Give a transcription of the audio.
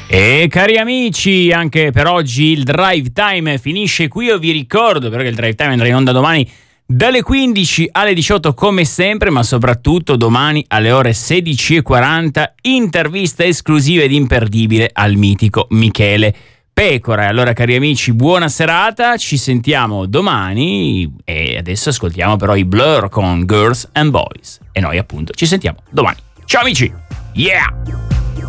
E cari amici, anche per oggi il Drive Time finisce qui. Io vi ricordo però che il Drive Time andrà in onda domani dalle 15 alle 18 come sempre, ma soprattutto domani alle ore 16:40, intervista esclusiva ed imperdibile al mitico Michele Pecora. Allora cari amici, buona serata, ci sentiamo domani e adesso ascoltiamo però i Blur con Girls and Boys e noi appunto ci sentiamo domani. Ciao amici, yeah!